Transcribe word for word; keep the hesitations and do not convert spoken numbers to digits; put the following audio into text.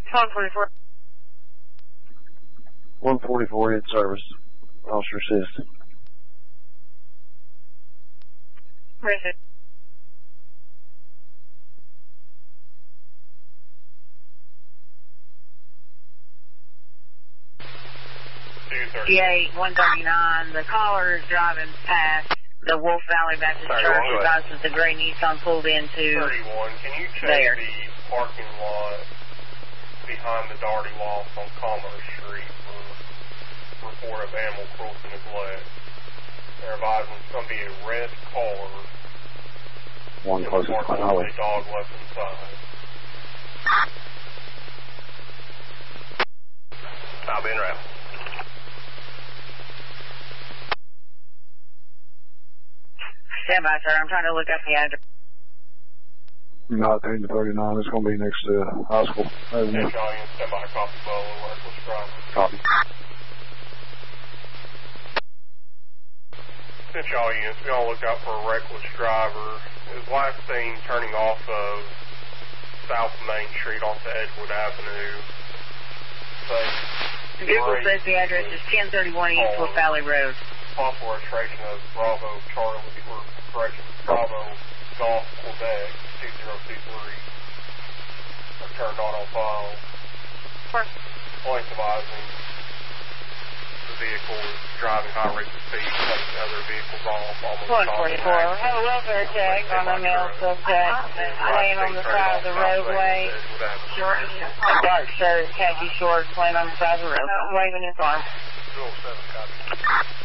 one forty-four. one forty-four in service. Officer assist. Where is it? G A one thirty-nine, the caller is driving past the Wolf Valley Baptist Church. Advises the gray Nissan pulled into thirty-one, can you check there. the parking lot behind the Darty Loft on Commerce Street for report of animal cruelty and neglect? They're advising it's going to be a red car. One close to the highway. A dog left inside. I'll be in route. Stand by, sir. I'm trying to look up the address. nineteen to thirty-nine. It's going to be next to uh, high school. Hey, John, stand by. Copy, Bolo. Reckless driver. Copy. Attention all units, be on the lookout for a reckless driver. It was last seen turning off of South Main Street onto Edgewood Avenue. So, Google says the address is ten thirty-one East Wolf Valley Road. Possible registration of Bravo Charlie, or correction, Bravo Golf Quebec two zero two three. Returned on on file. Police advising the vehicle is driving high rates of speed, taking other vehicles off. one forty-four. Have a welfare check on a male suspect laying on the side of the roadway. Short, dark shirt, khaki shorts, laying on the side of the road, waving his arm. seven, copy.